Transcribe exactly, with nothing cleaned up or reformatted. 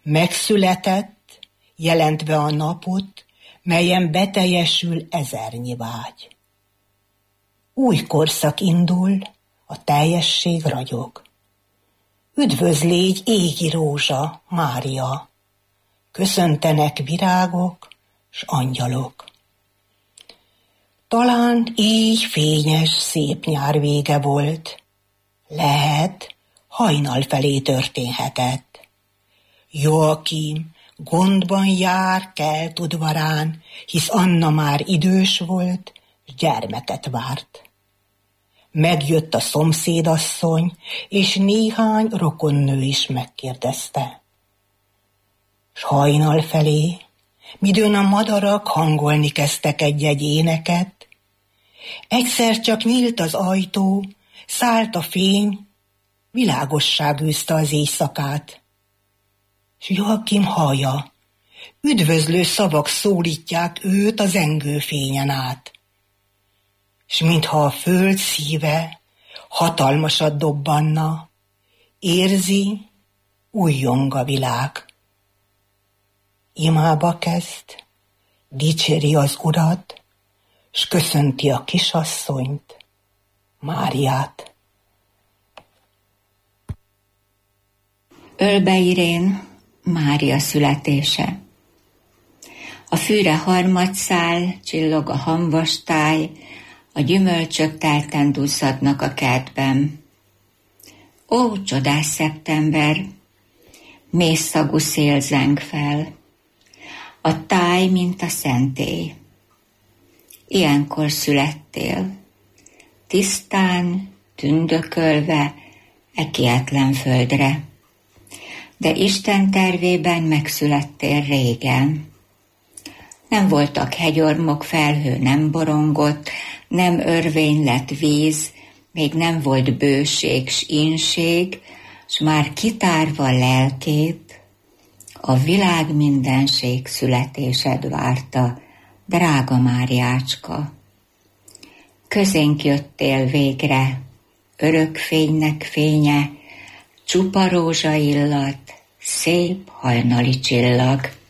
Megszületett, jelentve a napot, melyen beteljesül ezernyi vágy. Új korszak indul, a teljesség ragyog. Üdvöz légy égi rózsa, Mária, köszöntenek virágok s angyalok. Talán így fényes, szép nyár vége volt, lehet, hajnal felé történhetett. Joakim gondban jár kelt udvarán, hisz Anna már idős volt, s gyermeket várt. Megjött a szomszédasszony, és néhány rokonnő is megkérdezte. S hajnal felé, midőn a madarak hangolni kezdtek egy-egy éneket, egyszer csak nyílt az ajtó, szállt a fény, világosság űzte az éjszakát. S Joakim hallja, üdvözlő szavak szólítják őt a zengő fényen át. S mintha a föld szíve hatalmasat dobbanna, érzi, újjong a világ. Imába kezd, dicséri az Urat, s köszönti a kisasszonyt, Máriát. Ölbe Irén, Mária születése. A fűre harmadszál, csillog a hamvastáj, a gyümölcsök telten duzzadnak a kertben. Ó, csodás szeptember, mély szagú szél zeng fel, a táj, mint a szentély. Ilyenkor születtél, tisztán, tündökölve, e kietlen földre. De Isten tervében megszülettél régen. Nem voltak hegyormok, felhő nem borongott, nem örvény lett víz, még nem volt bőség s ínség, s már kitárva lelkét, a világ mindenség születésed várta, drága Máriácska. Közénk jöttél végre, örök fénynek fénye, csupa rózsa illat, szép hajnali csillag.